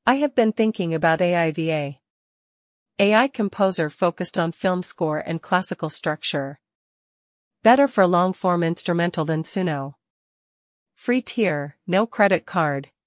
I have been thinking about AIVA. AI Composer focused on film score and classical structure. Better for long-form instrumental than Suno. Free tier, no credit card.